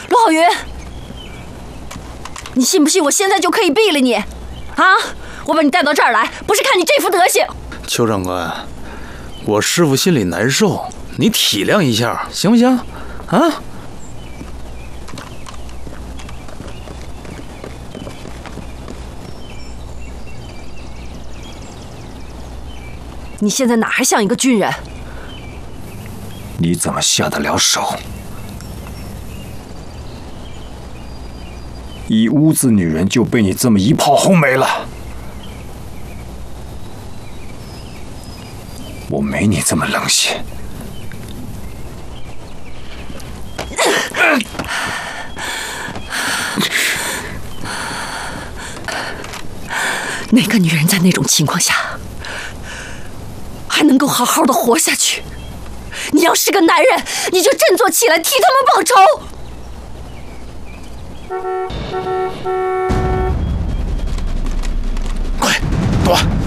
陆浩云，你信不信我现在就可以毙了你？啊！我把你带到这儿来，不是看你这副德行。 邱长官，我师傅心里难受，你体谅一下，行不行？啊？ 你现在哪还像一个军人？ 你怎么下得了手？一屋子女人就被你这么一炮轰没了。我没你这么冷血。 哪个女人在那种情况下还能够好好的活下去？你要是个男人，你就振作起来，替他们报仇。 快，躲！